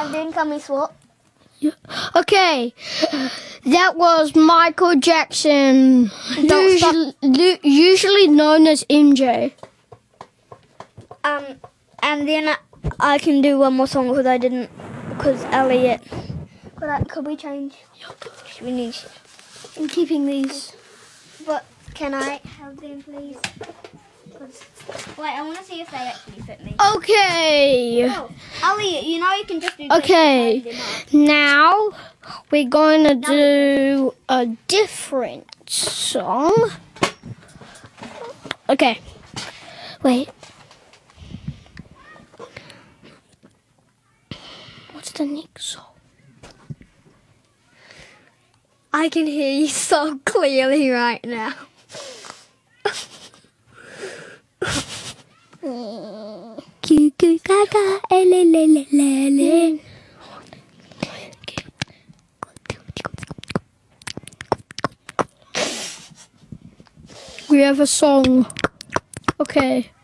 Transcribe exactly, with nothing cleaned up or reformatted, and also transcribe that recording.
I'm doing Come Swap. Yeah. Okay, that was Michael Jackson, usually, usually known as M J. Um, and then I, I can do one more song because I didn't, because Elliot. Could, I, could we change? Yep. We need. I'm keeping these. But can I have them, please? 'Cause- wait, I want to see if they actually fit me. Okay. Oh, Elliot, you know you can just do. Okay. them up. Now we're going to do a different song. Okay. Wait. What's the next song? I can hear you so clearly right now. Cuckoo gaga, elelelelele. We have a song. Okay.